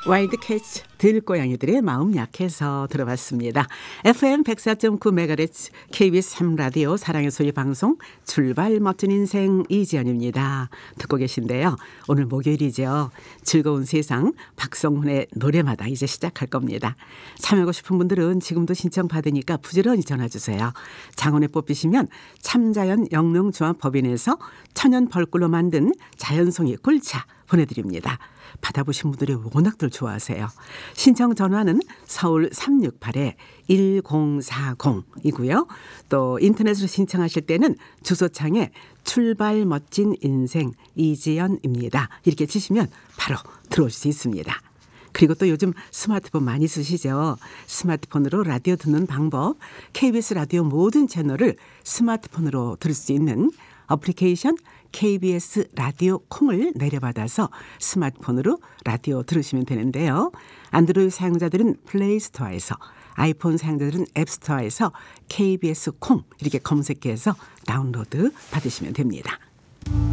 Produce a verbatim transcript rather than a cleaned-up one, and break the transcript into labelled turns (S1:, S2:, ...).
S1: 와일드캣츠 들고양이들의 마음 약해서 들어봤습니다. 에프엠 백사 점 구 메가헤르츠 케이비에스 삼 라디오 사랑의 소리 방송 출발 멋진 인생 이지연입니다. 듣고 계신데요. 오늘 목요일이죠. 즐거운 세상 박성훈의 노래마다 이제 시작할 겁니다. 참여하고 싶은 분들은 지금도 신청 받으니까 부지런히 전화주세요. 장원에 뽑히시면 참자연 영농조합법인에서 천연 벌꿀로 만든 자연송이 꿀차 보내드립니다. 받아보신 분들이 워낙들 좋아하세요. 신청 전화는 서울 삼육팔 일공사공이고요. 또 인터넷으로 신청하실 때는 주소창에 출발 멋진 인생 이지연입니다. 이렇게 치시면 바로 들어올 수 있습니다. 그리고 또 요즘 스마트폰 많이 쓰시죠. 스마트폰으로 라디오 듣는 방법, 케이비에스 라디오 모든 채널을 스마트폰으로 들을 수 있는 어플리케이션 케이비에스 라디오 콩을 내려받아서 스마트폰으로 라디오 들으시면 되는데요. 안드로이드 사용자들은 플레이스토어에서, 아이폰 사용자들은 앱스토어에서 케이비에스 콩 이렇게 검색해서 다운로드 받으시면 됩니다.